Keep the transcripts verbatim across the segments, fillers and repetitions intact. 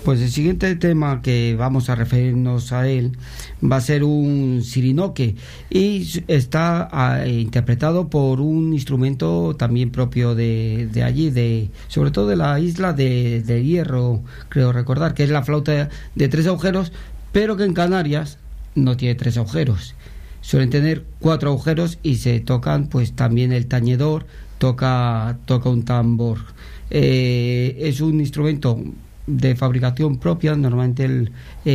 Pues el siguiente tema que vamos a referirnos a él va a ser un sirinoque y está eh, interpretado por un instrumento también propio de, de allí, de sobre todo de la isla de, de Hierro, creo recordar, que es la flauta de tres agujeros, pero que en Canarias no tiene tres agujeros. Suelen tener cuatro agujeros y se tocan pues también el tañedor, toca, toca un tambor. Eh, es un instrumento de fabricación propia. Normalmente el,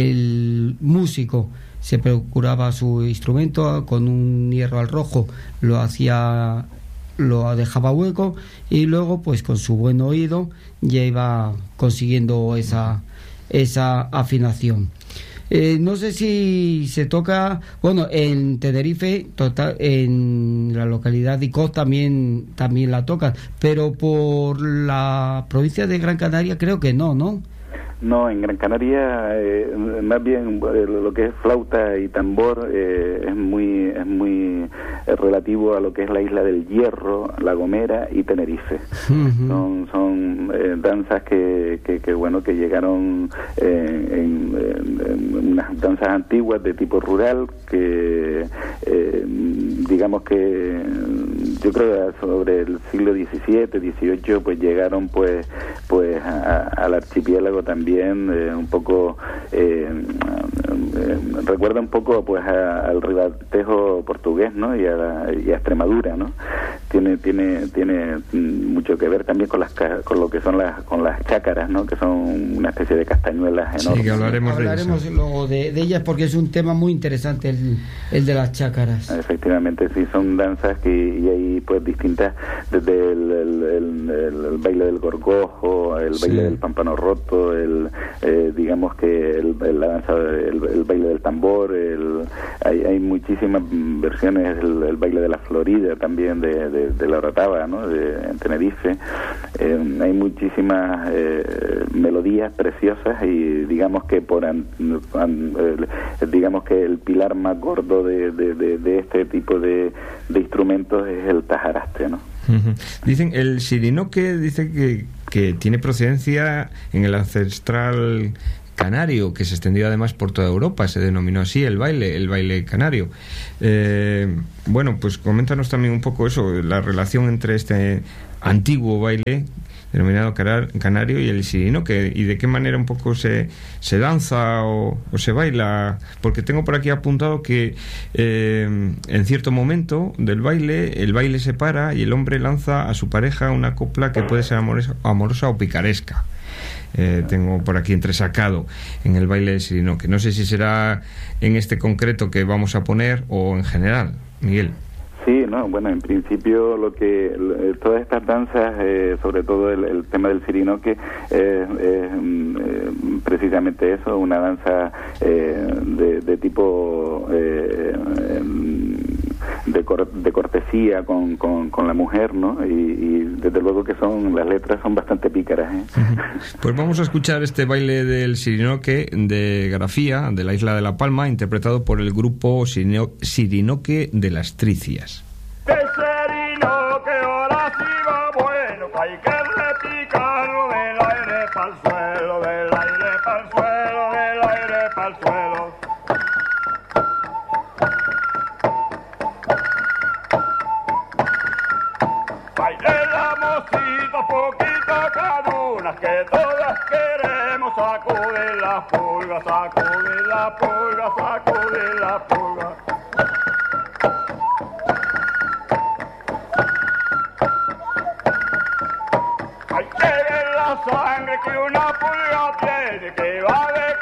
el músico se procuraba su instrumento con un hierro al rojo, lo hacía, lo dejaba hueco y luego pues con su buen oído ya iba consiguiendo esa, esa afinación. Eh, no sé si se toca, bueno, en Tenerife, total, en la localidad de Icod también, también la tocan, pero por la provincia de Gran Canaria creo que no, ¿no? No, en Gran Canaria eh, más bien eh, lo que es flauta y tambor eh, es muy es muy eh, relativo a lo que es la isla del Hierro, La Gomera y Tenerife. Uh-huh. Son son eh, danzas que, que, que bueno que llegaron eh, en, en, en unas danzas antiguas de tipo rural que eh, digamos que yo creo que sobre el siglo diecisiete, dieciocho pues llegaron pues pues a, al archipiélago también. Eh, un poco eh, eh, recuerda un poco pues a, al ribatejo portugués, ¿no? y a, la, y a Extremadura, ¿no? Tiene tiene tiene mucho que ver también con las con lo que son las con las chácaras, ¿no? Que son una especie de castañuelas enormes. Sí, que hablaremos, hablaremos de, luego de, de ellas porque es un tema muy interesante el, el de las chácaras. Efectivamente, sí, son danzas que y hay pues distintas, desde el, el, el, el baile del gorgojo, el baile sí. del pámpano roto, el Eh, digamos que el, el, la danza, el, el baile del tambor, el, hay, hay muchísimas versiones, el, el baile de la Florida también de, de, de la Orotava, ¿no? De, en Tenerife. Eh, hay muchísimas eh, melodías preciosas y digamos que por an, an, eh, digamos que el pilar más gordo de, de, de, de este tipo de, de instrumentos es el tajaraste, ¿no? Uh-huh. Dicen, el sirinoque dice que, que tiene procedencia en el ancestral canario, que se extendió además por toda Europa, se denominó así el baile, el baile canario. Eh, bueno, pues coméntanos también un poco eso, la relación entre este antiguo baile denominado canario y el sirinoque, y de qué manera un poco se, se danza o, o se baila, porque tengo por aquí apuntado que eh, en cierto momento del baile, el baile se para y el hombre lanza a su pareja una copla que puede ser amorosa, amorosa o picaresca. Eh, tengo por aquí entresacado en el baile del sirinoque. No sé si será en este concreto que vamos a poner o en general, Miguel. Sí, no, bueno, en principio lo que eh, todas estas danzas, eh, sobre todo el, el tema del sirinoque, es eh, eh, precisamente eso, una danza eh, de, de tipo eh, de, cor, de cortesía con, con, con la mujer, ¿no? Y, y desde luego que son las letras son bastante pícaras, ¿eh? Pues vamos a escuchar este baile del sirinoque de Grafía, de la isla de La Palma, interpretado por el grupo Sirinoque de las Tricias. El sirinoque ahora sí va bueno, que hay que repicarlo del aire pa'l suelo, del aire pa'l suelo, del aire pa'l suelo. Bailamos poquito cada una, que todas queremos sacudir la pulga, sacudir la pulga, sacudir la pulga. Hay que ver la sangre que una pulga tiene, que va de